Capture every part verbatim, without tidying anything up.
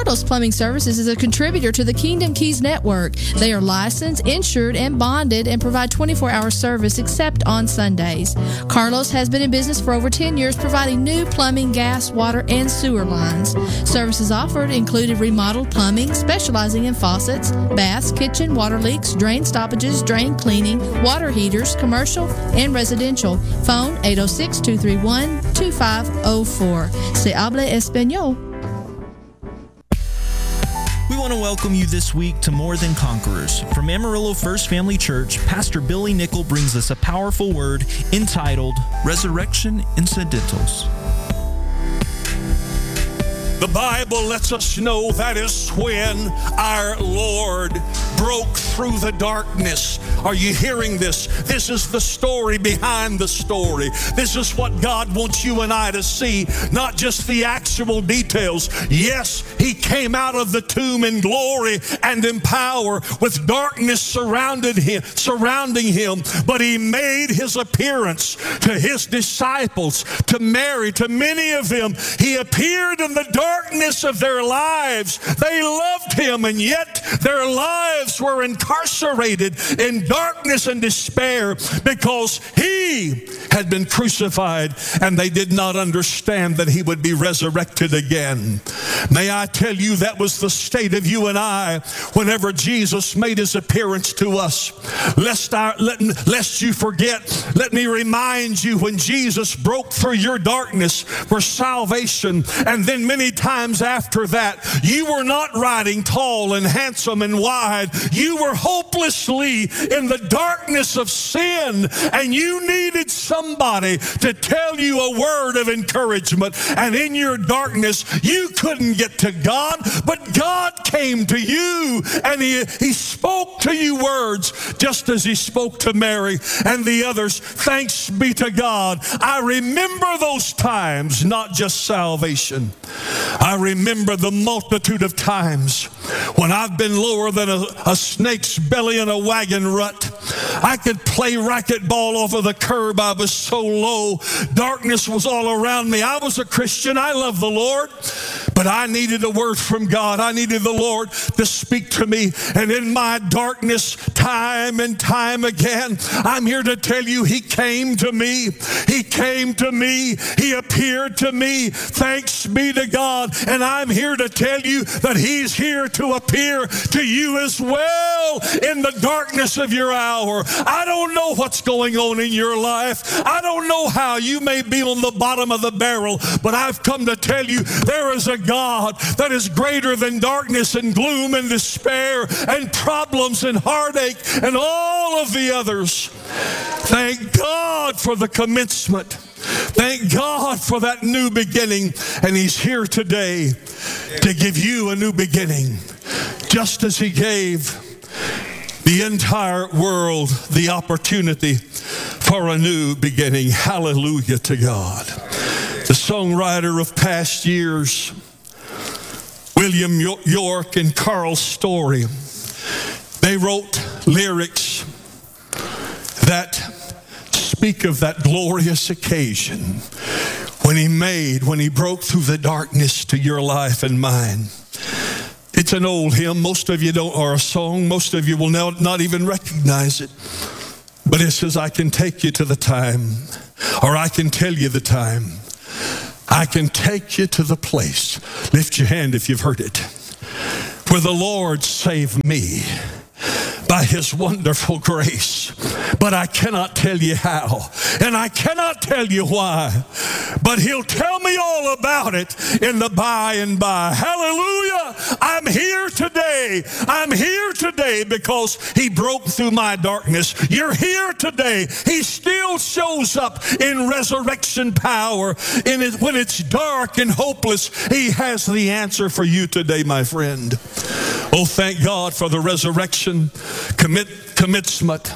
Carlos Plumbing Services is a contributor to the Kingdom Keys Network. They are licensed, insured, and bonded and provide twenty-four hour service except on Sundays. Carlos has been in business for over ten years, providing new plumbing, gas, water, and sewer lines. Services offered included remodeled plumbing, specializing in faucets, baths, kitchen, water leaks, drain stoppages, drain cleaning, water heaters, commercial and residential. Phone eight oh six, two three one, two five oh four. Se habla español. We want to welcome you this week to More Than Conquerors. From Amarillo First Family Church, Pastor Billy Nickel brings us a powerful word entitled Resurrection Incidentals. The Bible lets us know that is when our Lord broke through the darkness. Are you hearing this? This is the story behind the story. This is what God wants you and I to see, not just the actual details. Yes, He came out of the tomb in glory and in power with darkness surrounded him, surrounding him, but He made His appearance to His disciples, to Mary, to many of them. He appeared in the darkness darkness of their lives. They loved Him, and yet their lives were incarcerated in darkness and despair because He had been crucified, and they did not understand that He would be resurrected again. May I tell you, that was the state of you and I whenever Jesus made His appearance to us. Lest, I, let, lest you forget, let me remind you, when Jesus broke through your darkness for salvation, and then many times after that, you were not riding tall and handsome and wide. You were hopelessly in the darkness of sin, and you needed somebody to tell you a word of encouragement. And in your darkness, you couldn't get to God, but God came to you, and He, he spoke to you words just as He spoke to Mary and the others. Thanks be to God. I remember those times, not just salvation. I remember the multitude of times when I've been lower than a, a snake's belly in a wagon rut. I could play racquetball off of the curb. I was so low. Darkness was all around me. I was a Christian. I love the Lord. But I needed a word from God. I needed the Lord to speak to me. And in my darkness, time and time again, I'm here to tell you, He came to me. He came to me. He appeared to me. Thanks be to God. And I'm here to tell you that He's here to appear to you as well in the darkness of your hour. I don't know what's going on in your life. I don't know how you may be on the bottom of the barrel, but I've come to tell you there is a God that is greater than darkness and gloom and despair and problems and heartache and all of the others. Thank God for the commencement. Thank God for that new beginning. And He's here today to give you a new beginning, just as He gave the entire world the opportunity for a new beginning. Hallelujah to God. The songwriter of past years, William York and Carl Story, they wrote lyrics that speak of that glorious occasion when He made, when He broke through the darkness to your life and mine. It's an old hymn. Most of you don't, or a song. Most of you will now not even recognize it. But it says, I can take you to the time, or I can tell you the time. I can take you to the place. Lift your hand if you've heard it. Where the Lord saved me by His wonderful grace. But I cannot tell you how, and I cannot tell you why, but He'll tell me all about it in the by and by. Hallelujah. I'm here today. I'm here today because He broke through my darkness. You're here today. He still shows up in resurrection power. In it, when it's dark and hopeless, He has the answer for you today, my friend. Oh, thank God for the resurrection commit, commencement.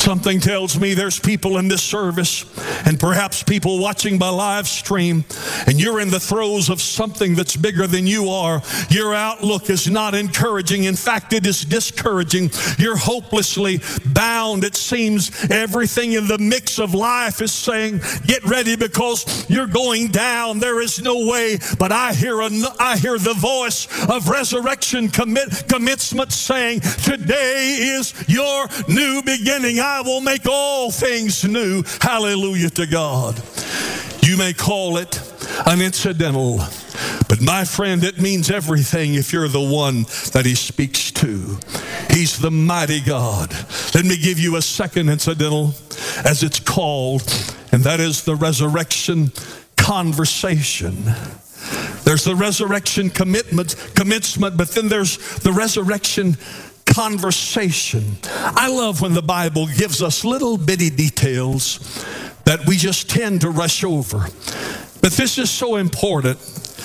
Something tells me there's people in this service and perhaps people watching by live stream, and you're in the throes of something that's bigger than you are. Your outlook is not encouraging. In fact, it is discouraging. You're hopelessly bound. It seems everything in the mix of life is saying, get ready because you're going down. There is no way. But I hear a, I hear the voice of resurrection commit, commencement saying, today is your new beginning. I will make all things new. Hallelujah to God. You may call it an incidental, but my friend, it means everything if you're the one that he speaks to. He's the mighty God. Let me give you a second incidental, as it's called, and that is the resurrection conversation. There's the resurrection commitment, commencement, but then there's the resurrection conversation. I love when the Bible gives us little bitty details that we just tend to rush over. But this is so important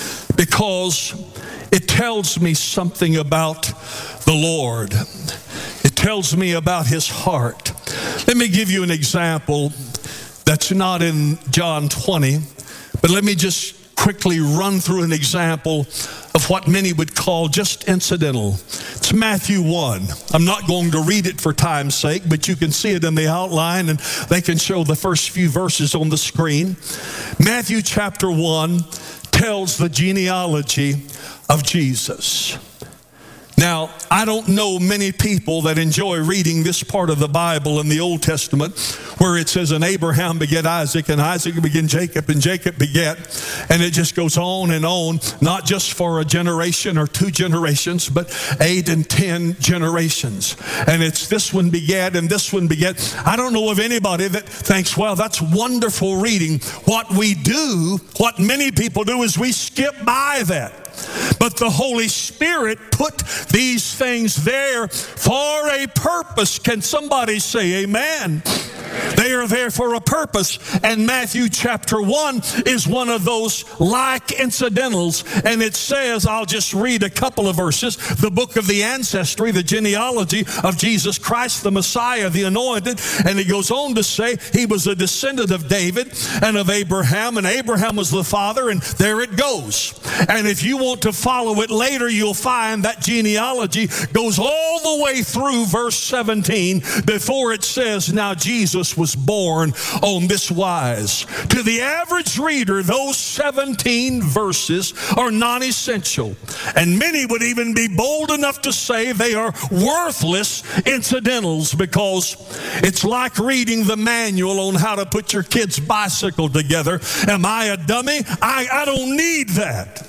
because it tells me something about the Lord. It tells me about his heart. Let me give you an example that's not in John twenty, but let me just quickly run through an example of what many would call just incidental. It's Matthew one. I'm not going to read it for time's sake, but you can see it in the outline, and they can show the first few verses on the screen. Matthew chapter one tells the genealogy of Jesus. Now, I don't know many people that enjoy reading this part of the Bible in the Old Testament where it says, and Abraham begat Isaac, and Isaac begat Jacob, and Jacob begat, and it just goes on and on, not just for a generation or two generations, but eight and ten generations. And it's this one begat and this one begat. I don't know of anybody that thinks, well, that's wonderful reading. What we do, what many people do, is we skip by that. But the Holy Spirit put these things there for a purpose. Can somebody say amen? They are there for a purpose. And Matthew chapter one is one of those like incidentals. And it says, I'll just read a couple of verses, the book of the ancestry, the genealogy of Jesus Christ, the Messiah, the anointed. And it goes on to say he was a descendant of David and of Abraham, and Abraham was the father, and there it goes. And if you want to follow it later, you'll find that genealogy goes all the way through verse seventeen before it says, now Jesus was born on this wise. To the average reader, those seventeen verses are non-essential. And many would even be bold enough to say they are worthless incidentals, because it's like reading the manual on how to put your kid's bicycle together. Am I a dummy? I, I don't need that.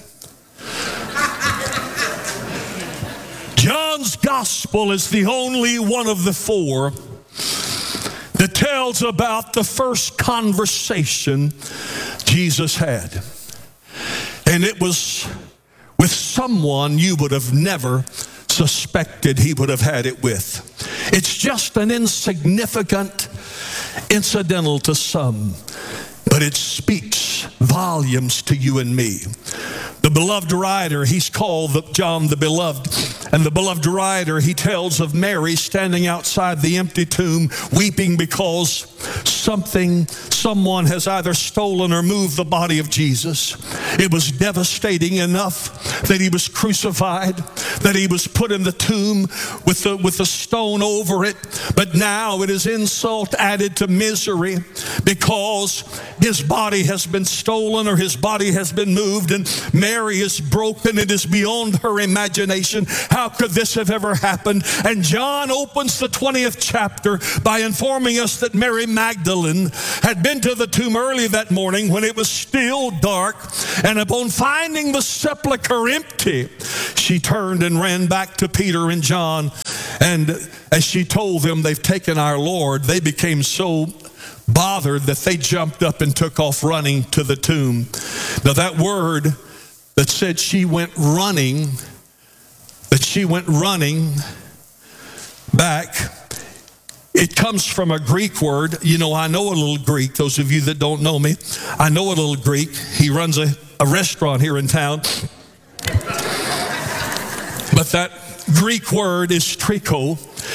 John's gospel is the only one of the four that tells about the first conversation Jesus had. And it was with someone you would have never suspected he would have had it with. It's just an insignificant incidental to some, but it speaks volumes to you and me. The beloved writer, he's called the, John the Beloved. And the beloved writer, he tells of Mary standing outside the empty tomb, weeping because something, someone has either stolen or moved the body of Jesus. It was devastating enough that he was crucified, that he was put in the tomb with the, with the stone over it. But now it is insult added to misery, because his body has been stolen or his body has been moved, and Mary is broken. It is beyond her imagination. How could this have ever happened? And John opens the twentieth chapter by informing us that Mary Magdalene had been to the tomb early that morning when it was still dark, and upon finding the sepulchre empty, she turned and ran back to Peter and John. And as she told them, they've taken our Lord, they became so bothered that they jumped up and took off running to the tomb. Now that word that said she went running, that she went running back, it comes from a Greek word. You know, I know a little Greek. Those of you that don't know me, I know a little Greek. He runs a, a restaurant here in town. But that Greek word is tricho,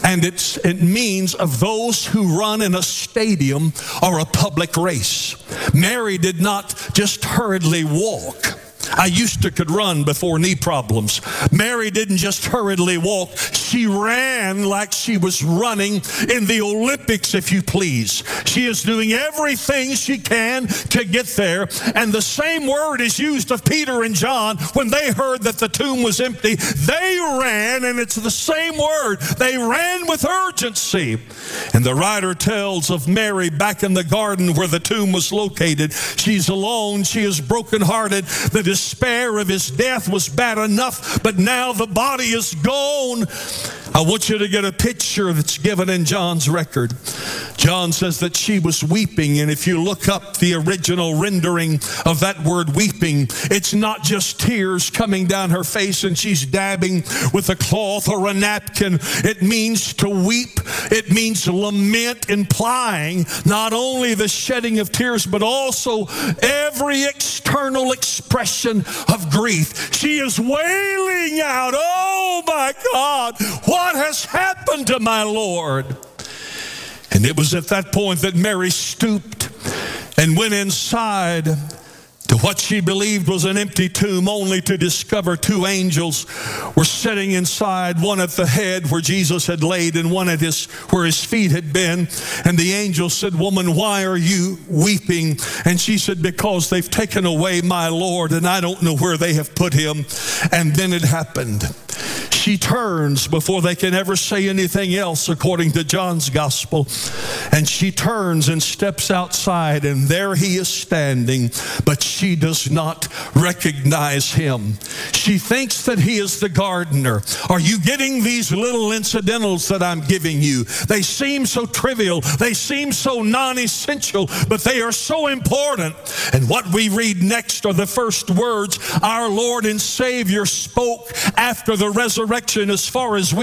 and it's, it means of those who run in a stadium or a public race. Mary did not just hurriedly walk. I used to could run before knee problems. Mary didn't just hurriedly walk. She ran like she was running in the Olympics, if you please. She is doing everything she can to get there. And the same word is used of Peter and John when they heard that the tomb was empty. They ran, and it's the same word. They ran with urgency. And the writer tells of Mary back in the garden where the tomb was located. She's alone. She is brokenhearted. The despair of his death was bad enough, but now the body is gone. I want you to get a picture that's given in John's record. John says that she was weeping, and if you look up the original rendering of that word weeping, it's not just tears coming down her face and she's dabbing with a cloth or a napkin. It means to weep. It means lament, implying not only the shedding of tears, but also every external expression of grief. She is wailing out, "Oh my God, what has happened to my Lord?" And it was at that point that Mary stooped and went inside to what she believed was an empty tomb, only to discover two angels were sitting inside, one at the head where Jesus had laid and one at his where his feet had been. And the angel said, "Woman, why are you weeping?" And she said, "Because they've taken away my Lord, and I don't know where they have put him." And then it happened. She turns before they can ever say anything else, according to John's gospel. And she turns and steps outside, and there he is standing, but she does not recognize him. She thinks that he is the gardener. Are you getting these little incidentals that I'm giving you? They seem so trivial. They seem so non-essential, but they are so important. And what we read next are the first words our Lord and Savior spoke after the resurrection, as far as we